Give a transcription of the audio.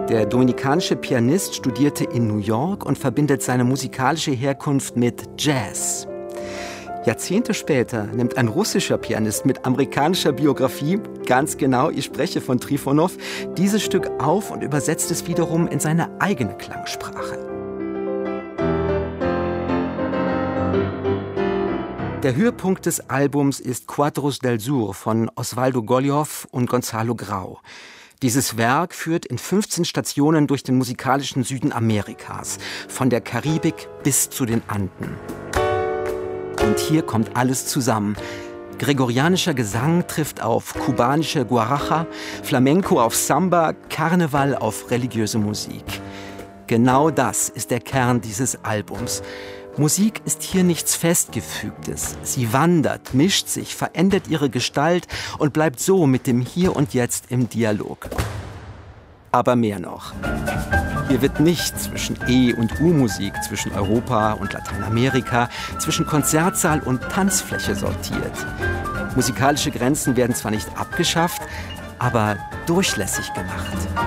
Der dominikanische Pianist studierte in New York und verbindet seine musikalische Herkunft mit Jazz. Jahrzehnte später nimmt ein russischer Pianist mit amerikanischer Biografie, ganz genau, ich spreche von Trifonow, dieses Stück auf und übersetzt es wiederum in seine eigene Klangsprache. Der Höhepunkt des Albums ist Quadros del Sur von Osvaldo Golijov und Gonzalo Grau. Dieses Werk führt in 15 Stationen durch den musikalischen Süden Amerikas, von der Karibik bis zu den Anden. Und hier kommt alles zusammen. Gregorianischer Gesang trifft auf kubanische Guaracha, Flamenco auf Samba, Karneval auf religiöse Musik. Genau das ist der Kern dieses Albums. Musik ist hier nichts Festgefügtes. Sie wandert, mischt sich, verändert ihre Gestalt und bleibt so mit dem Hier und Jetzt im Dialog. Aber mehr noch. Hier wird nicht zwischen E- und U-Musik, zwischen Europa und Lateinamerika, zwischen Konzertsaal und Tanzfläche sortiert. Musikalische Grenzen werden zwar nicht abgeschafft, aber durchlässig gemacht.